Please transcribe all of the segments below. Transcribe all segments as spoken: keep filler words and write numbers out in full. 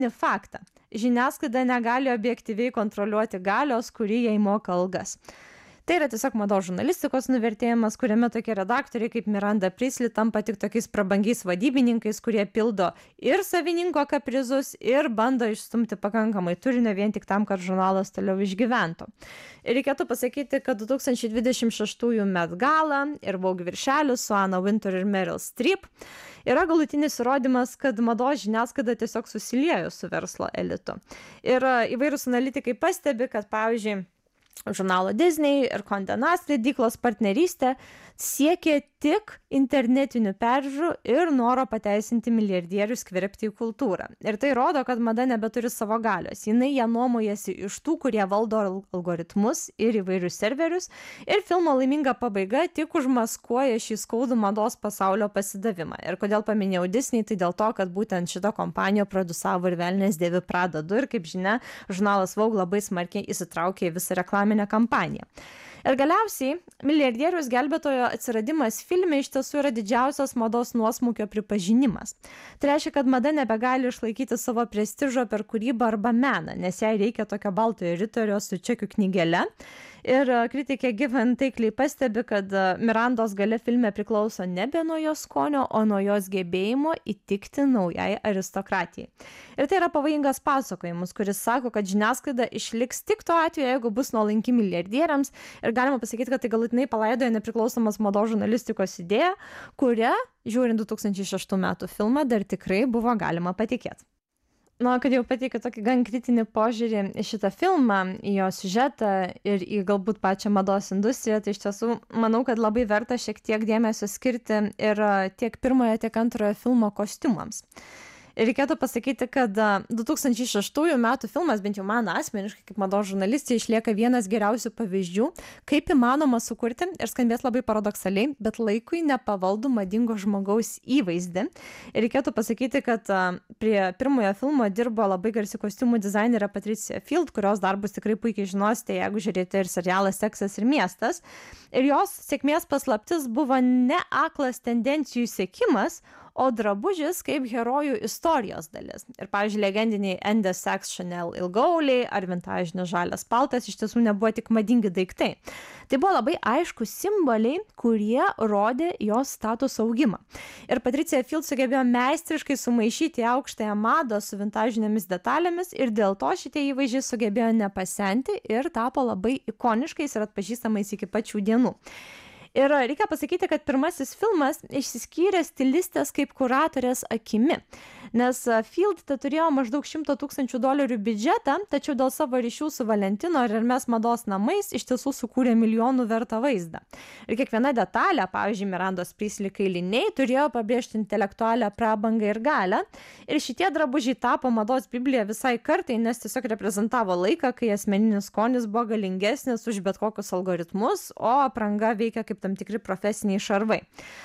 faktą. Žiniasklaida negali objektyviai kontroliuoti galios, kuri jai moka algas. Tai yra tiesiog mados žurnalistikos nuvertėjimas, kuriame tokie redaktoriai kaip Miranda Priestly tampa tik tokiais prabangiais vadybininkais, kurie pildo ir savininko kaprizus, ir bando išstumti pakankamai turinio vien tik tam, kad žurnalas toliau išgyventų. Ir reikėtų pasakyti, kad du tūkstančiai dvidešimt šeštųjų Met Gala ir Vogue viršelis su Anna Wintour ir Meryl Streep yra galutinis įrodymas, kad mados žiniasklaida tiesiog susiliejo su verslo elitu. Ir įvairūs analitikai pastebi, kad pavyzdžiui, žurnalo Disney ir Condé Nast leidyklos partnerystė siekė tik internetinių peržiūrų ir noro pateisinti milijardierius skverbti į kultūrą. Ir tai rodo, kad mada nebeturi savo galios. Jinai ją nuomojasi iš tų, kurie valdo algoritmus ir įvairius serverius. Ir filmo laiminga pabaiga tik užmaskuoja šį skaudų mados pasaulio pasidavimą. Ir kodėl paminėjau Disney, tai dėl to, kad būtent šita kompanija produsavo ir Velnias dėvi Prada du. Ir kaip žinia, žurnalas Vogue labai smarkiai įsitraukė į visą reklaminę kampaniją. Ir galiausiai, milijardieriaus gelbėtojo atsiradimas filme iš tiesų yra didžiausias mados nuosmukio pripažinimas. Tai reiškia, kad mada nebegali išlaikyti savo prestižo per kūrybą arba meną, nes jai reikia tokio baltojo riterio su čekių knygele. Ir kritikė Given taikliai pastebi, kad Mirandos galia filme priklauso nebe nuo jos skonio, o nuo jos gebėjimo įtikti naujai aristokratijai. Ir tai yra pavojingas pasakojimas, kuris sako, kad žiniasklaida išliks tik tuo atveju, jeigu bus nuolanki milijardieriams. Ir galima pasakyti, kad tai galutinai palaidoja nepriklausomas mados žurnalistikos idėją, kurią, žiūrint du tūkstančiai šeštų metų filmą, dar tikrai buvo galima patikėti. Na, kad jau pateikiu tokį gan kritinį požiūrį į šitą filmą, į jo siužetą ir į galbūt pačią mados industriją, tai iš tiesų manau, kad labai verta šiek tiek dėmesio skirti ir tiek pirmojo, tiek antrojo filmo kostiumams. Ir reikėtų pasakyti, kad du tūkstančiai šeštųjų metų filmas, bent jau man asmeniškai kaip mados žurnalistė, išlieka vienas geriausių pavyzdžių, kaip įmanoma sukurti, ir skambės labai paradoksaliai, bet laikui nepavaldų madingo žmogaus įvaizdį. Ir reikėtų pasakyti, kad prie pirmojo filmo dirbo labai garsi kostiumų dizainerė Patricia Field, kurios darbus tikrai puikiai žinosite, jeigu žiūrėjote ir serialą Seksas ir miestas. Ir jos sėkmės paslaptis buvo ne aklas tendencijų sekimas, o drabužis kaip herojų istorijos dalis. Ir, pavyzdžiui, legendiniai Ende Saks Chanel ilgauliai ar vintažinis žalias paltas iš tiesų nebuvo tik madingi daiktai. Tai buvo labai aiškus simboliai, kurie rodė jos statusų augimą. Ir Patricia Field sugebėjo meistriškai sumaišyti aukštąją madą su vintažinėmis detalėmis ir dėl to šitie įvaizdžiai sugebėjo nepasenti ir tapo labai ikoniškais ir atpažįstamais iki pačių dienų. Ir reikia pasakyti, kad pirmasis filmas išsiskyrė stilistės kaip kuratorės akimi, nes Field tai turėjo maždaug šimto tūkstančių dolerių biudžetą, tačiau dėl savo ryšių su Valentino ir Hermes mados namais iš tiesų sukūrė milijonų vertą vaizdą. Ir kiekviena detalė, pavyzdžiui, Mirandos Priestly kailiniai, turėjo pabrėžti intelektualią prabangą ir galią. Ir šitie drabužiai tapo mados biblija visai kartai, nes tiesiog reprezentavo laiką, kai asmeninis skonis buvo galingesnis už bet kokius algoritmus, o apranga veikia kaip tam tikri profesiniai šarvai.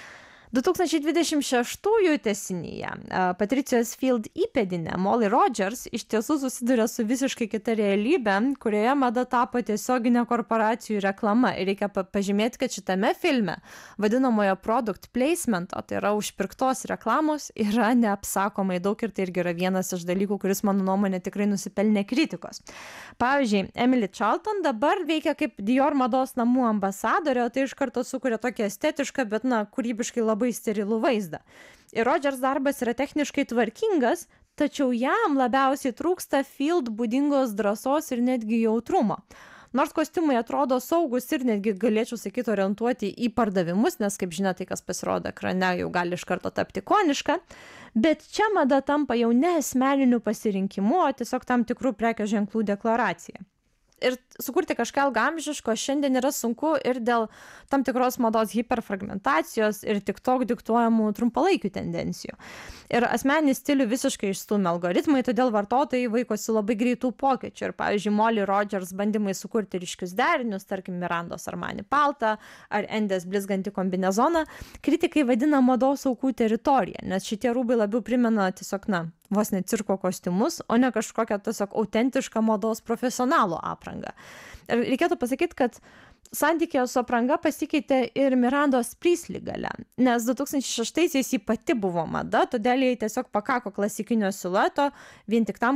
du tūkstančiai dvidešimt šeštųjų tęsinyje Patricijos Field įpėdinė Molly Rogers iš tiesų susiduria su visiškai kita realybė, kurioje mada tapo tiesioginė korporacijų reklama. Ir reikia pažymėti, kad šitame filme vadinamojo product placemento, tai yra užpirktos reklamos, yra neapsakomai daug ir tai irgi yra vienas iš dalykų, kuris mano nuomonė tikrai nusipelnė kritikos. Pavyzdžiui, Emily Charlton dabar veikia kaip Dior mados namų ambasadorė, o tai iš karto sukuria tokį estetišką, bet na, kūrybiškai labai labai sterilų vaizdą. Ir Rogers darbas yra techniškai tvarkingas, tačiau jam labiausiai trūksta Field būdingos drąsos ir netgi jautrumo. Nors kostiumai atrodo saugus ir netgi galėčiau sakyti orientuoti į pardavimus, nes kaip žinia, tai kas pasirodo ekrane jau gali iš karto tapti ikoniška, bet čia mada tampa jau ne asmeniniu pasirinkimu, o tiesiog tam tikrų prekės ženklų deklaracija. Ir sukurti kažką ilgaamžiško šiandien yra sunku ir dėl tam tikros mados hiperfragmentacijos ir TikTok diktuojamų trumpalaikių tendencijų. Ir asmeninį stilių visiškai išstūmė algoritmai, todėl vartotojai vaikosi labai greitų pokyčių. Ir, pavyzdžiui, Molly Rogers bandymai sukurti ryškius derinius, tarkim Mirandos Armani paltą ar Endės blizgantį kombinezoną, kritikai vadina mados aukų teritoriją, nes šitie rūbai labiau primena tiesiog, na, vos ne cirko kostiumus, o ne kažkokią tiesiog autentišką mados profesionalų aprangą. Ir reikėtų pasakyti, kad santykyje su apranga pasikeitė ir Mirandos Priestley galia, nes du tūkstančiai šeštaisiais ji pati buvo mada, todėl jai tiesiog pakako klasikinio silueto vien tik tam,